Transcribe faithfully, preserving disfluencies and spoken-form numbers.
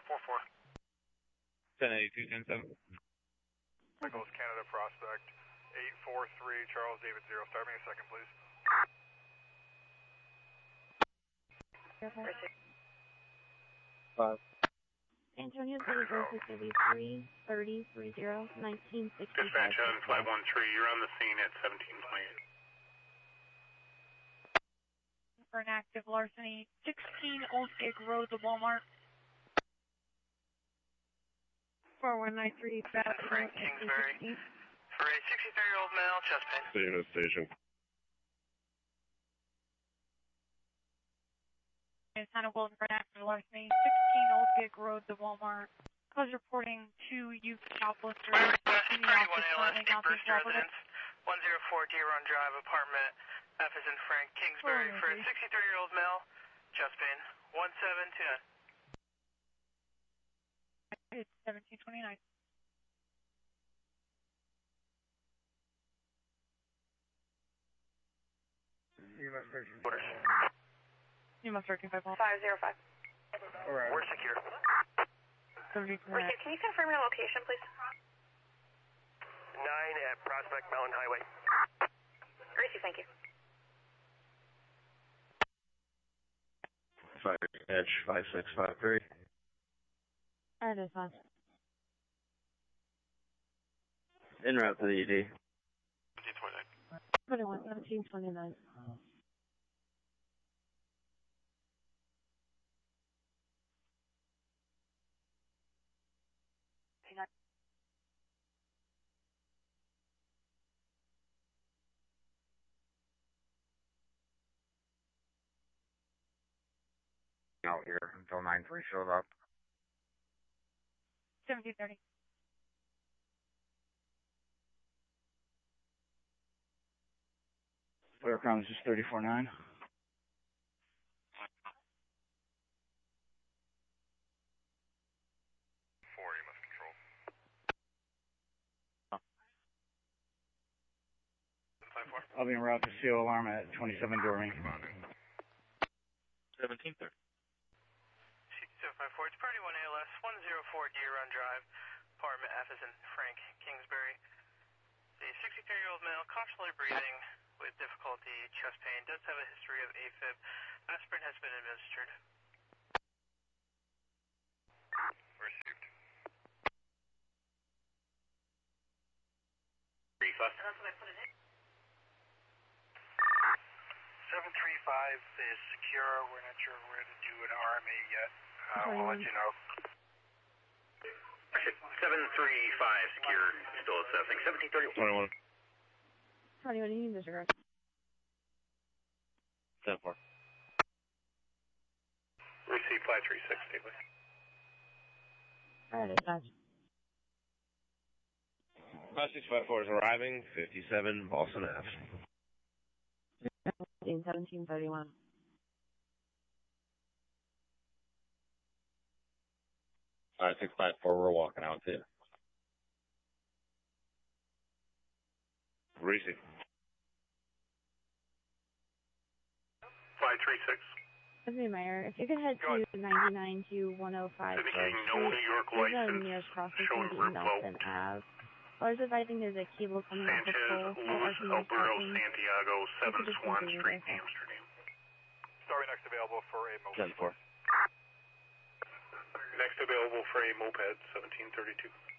four four. ten eighty-two, ten seven. Echoes Canada Prospect, eight four three, Charles David zero. Start me a second, please. Five. Antonio City versus W three thirty three zero nineteen sixty five. Dispatch on five one three, you're on the scene at seventeen twenty-eight. For an active larceny, sixteen Old Gig Road, the Walmart. four one nine three, Fast Frank Kingsbury. For a sixty-three-year-old male, chest pain. Station to station. Santa Golden for an active larceny, sixteen Old Gig Road, the Walmart. I was reporting two youth shoplifters in the office currently not being cooperative. one oh four D Run Drive, apartment, F is in Frank Kingsbury. For a sixty-three-year-old male, chest pain, one seven two nine. It's seventeen twenty-nine. You must thirteen five one. five zero five. Alright. We're secure. seventeen Can you confirm your location, please? nine at Prospect Mountain Highway. Gracie, thank you. Fire edge five six five three. Alright, it's fine. En route to the E D. seventeen twenty-nine. twenty-one, seventeen twenty-nine. Out here until nine three shows up. seventeen thirty. Clear Crown is just thirty-four nine. Four, you must control. Five four. I'll be en route to C O alarm at twenty-seven Dormy. seventeen thirty. seven five four, it's Party one A L S, one oh four D Run Drive, apartment F is in Frank Kingsbury. A sixty-three-year-old male, constantly breathing with difficulty, chest pain, does have a history of AFib. Aspirin has been administered. Received. Refund. That's what I put it in. seven three five is secure. We're not sure where to do an R M A yet. Uh, we'll let you know. seven three five secure. Still assessing. seventeen thirty. twenty-one. twenty-one, you need this regard. ten four. Receive five three six, David. Alright, it's fine. five six five four is arriving, fifty-seven Boston Ave. seventeen thirty-one. five six five four, we're walking out too. Receive. five three six. Excuse me, Mayor. If you could head Go to ninety-nine to one oh five Indicating Grove no Street, New York there's a license nearest crossing showing to revoked. Nelson Ave. I was advising there's a cable coming off the pole Sanchez, for Luz, R T Alberto, parking. Santiago, seven just Swan continue Street, there. Amsterdam. Story next available for a moped. ten four. Next available for a moped, seventeen thirty-two.